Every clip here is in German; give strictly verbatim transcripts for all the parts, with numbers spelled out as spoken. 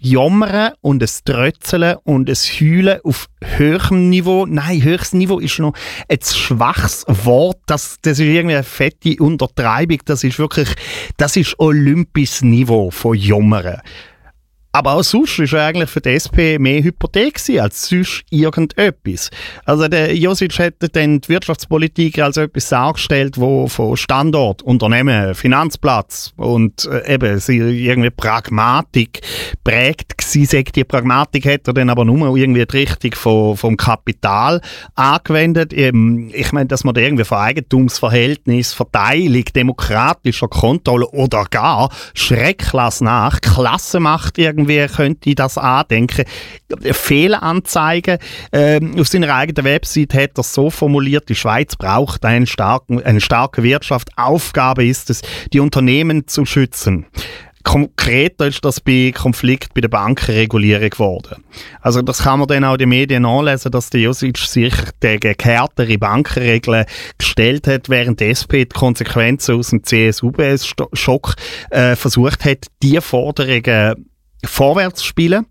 Jammern und ein Trötzeln und ein Heulen auf höherem Niveau. Nein, höchstes Niveau ist noch ein schwaches Wort. Das, das ist irgendwie eine fette Untertreibung. Das ist wirklich, das ist olympisches Niveau von Jammern. Aber auch sonst war eigentlich für die S P mehr Hypothek als sonst irgendetwas. Also der Josic hätte dann die Wirtschaftspolitik als etwas dargestellt, wo von Standort, Unternehmen, Finanzplatz und äh, eben sie irgendwie Pragmatik prägt gewesen sei. Die Pragmatik hat er dann aber nur irgendwie die Richtung von, vom Kapital angewendet. Eben, ich meine, dass man da irgendwie von Eigentumsverhältnis, Verteilung, demokratischer Kontrolle oder gar Schreckklasse nach Klassenmacht irgendwie Wie könnte ich das andenken? Fehlanzeigen. Ähm, auf seiner eigenen Website hat er so formuliert, die Schweiz braucht einen starken, eine starke Wirtschaft. Aufgabe ist es, die Unternehmen zu schützen. Konkreter ist das bei Konflikt bei der Bankenregulierung geworden. Also das kann man dann auch in den Medien nachlesen, dass der Josic sich gegen härtere Bankenregeln gestellt hat, während die S P die Konsequenzen aus dem C S U B S-Schock äh, versucht hat, die Forderungen vorwärts spielen.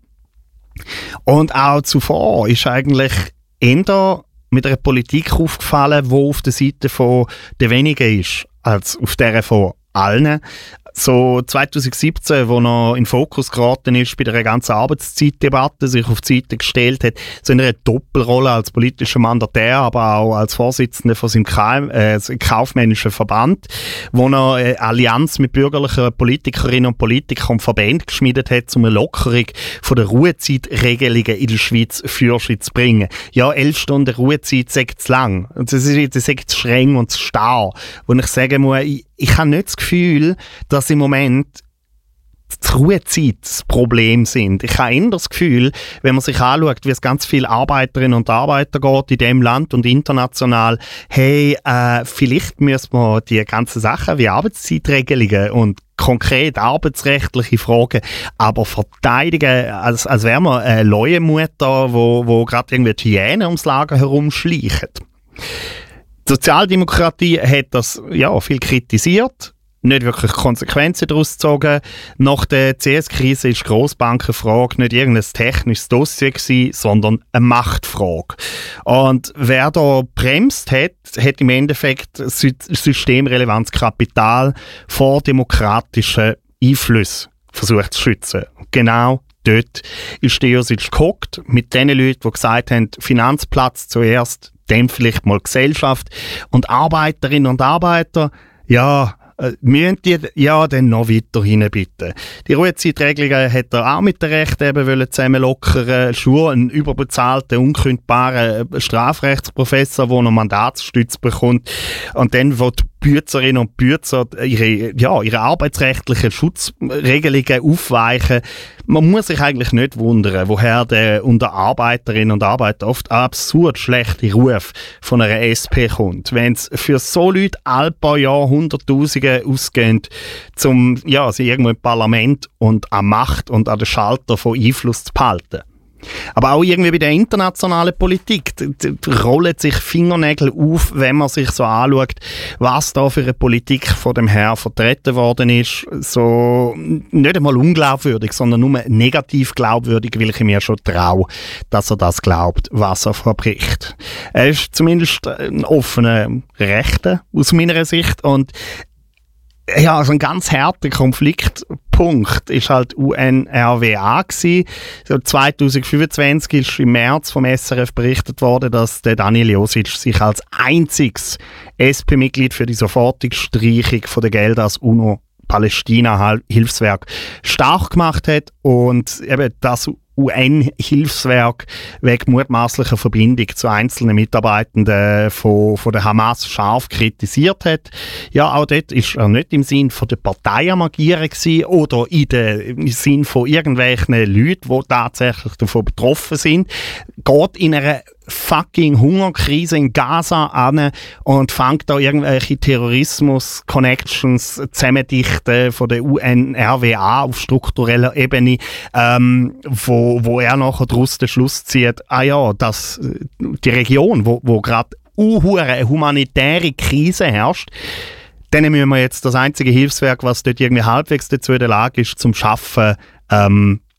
Und auch zuvor ist eigentlich eher mit einer Politik aufgefallen, die auf der Seite von der wenigen ist, als auf der von allen. So zwanzig siebzehn, wo er in Fokus geraten ist bei der ganzen Arbeitszeitdebatte, sich auf die Seite gestellt hat, so in einer Doppelrolle als politischer Mandatär, aber auch als Vorsitzender von seinem Ka- äh, kaufmännischen Verband, wo er eine Allianz mit bürgerlichen Politikerinnen und Politikern und Verbänden geschmiedet hat, um eine Lockerung von der Ruhezeitregelungen in der Schweiz für sich zu bringen. Ja, elf Stunden Ruhezeit sagt zu lang. Das ist, das ist zu streng und zu starr. Wo ich sagen muss, ich, ich habe nicht das Gefühl, dass im Moment die Ruhezeit das Problem sind. Ich habe eher das Gefühl, wenn man sich anschaut, wie es ganz viele Arbeiterinnen und Arbeiter geht in diesem Land und international, hey, äh, vielleicht müssen wir die ganzen Sachen wie Arbeitszeitregelungen und konkret arbeitsrechtliche Fragen, aber verteidigen, als, als wäre man eine Leuenmutter, wo, wo gerade irgendwie die Hyänen ums Lager herumschleichen. Die Sozialdemokratie hat das ja viel kritisiert, nicht wirklich Konsequenzen daraus gezogen. Nach der C S-Krise war die Grossbankenfrage nicht irgendein technisches Dossier gewesen, sondern eine Machtfrage. Und wer da bremst hat, hat im Endeffekt systemrelevantes Kapital vor demokratischen Einflüssen versucht zu schützen. Genau dort ist der Josic gehockt, mit den Leuten, die gesagt haben, Finanzplatz zuerst, dann vielleicht mal Gesellschaft. Und Arbeiterinnen und Arbeiter, ja, müssen die ja dann noch weiterhin bitte. Die Ruhezeitregelungen hat er auch mit der Rechten eben wollen zusammenlockern. Schur, einen überbezahlten, unkündbaren Strafrechtsprofessor, der noch Mandatsstütze bekommt. Und dann, wo die Bürzerinnen und Bürzer ihre, ja, ihre arbeitsrechtlichen Schutzregelungen aufweichen. Man muss sich eigentlich nicht wundern, woher der unter Arbeiterinnen und Arbeitern oft absurd schlechte Ruf von einer S P kommt. Wenn es für so Leute all paar Jahre Hunderttausende ausgehen, um ja, sie irgendwo im Parlament und an Macht und an den Schalter von Einfluss zu behalten. Aber auch irgendwie bei der internationalen Politik rollen sich Fingernägel auf, wenn man sich so anschaut, was da für eine Politik von dem Herrn vertreten worden ist. So nicht einmal unglaubwürdig, sondern nur negativ glaubwürdig, weil ich mir schon traue, dass er das glaubt, was er verbricht. Er ist zumindest ein offener Rechter aus meiner Sicht und ja, also ein ganz harter Konfliktpunkt ist halt U N R W A gsi. So zwanzig fünfundzwanzig ist im März vom S R F berichtet worden, dass der Daniel Josic sich als einziges S P-Mitglied für die sofortige Streichung von der Gelder als UNO-Palästina-Hilfswerk stark gemacht hat und eben das U N-Hilfswerk wegen mutmaßlicher Verbindung zu einzelnen Mitarbeitenden von, von der Hamas scharf kritisiert hat. Ja, auch dort ist er nicht im Sinn von der Partei am Agieren gewesen oder in der, im Sinn von irgendwelchen Leuten, die tatsächlich davon betroffen sind. Geht in einer fucking Hungerkrise in Gaza an und fängt da irgendwelche Terrorismus-Connections zusammendichten von der U N R W A auf struktureller Ebene, ähm, wo, wo er nachher daraus den Schluss zieht, ah ja, dass die Region, wo, wo gerade eine humanitäre Krise herrscht, dann müssen wir jetzt das einzige Hilfswerk, was dort irgendwie halbwegs dazu in der Lage ist, zum Schaffen, ähm,